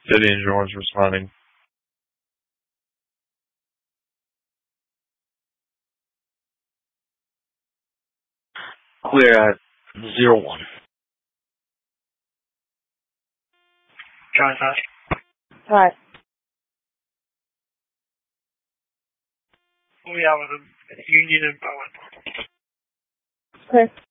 City Insurance responding. Clear at 01. John Tosh. Hi. We have a Union and Bowen. Okay.